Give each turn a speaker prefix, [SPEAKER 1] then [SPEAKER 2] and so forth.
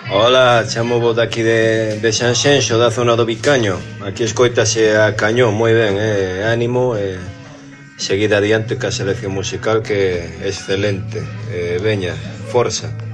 [SPEAKER 1] Hola, chamo vos daqui de Sanxenxo, da zona do Vicaño. Aquí escoitase a cañón, moi ben, ánimo, seguida adiante ca selección musical que é excelente. Veña, forza.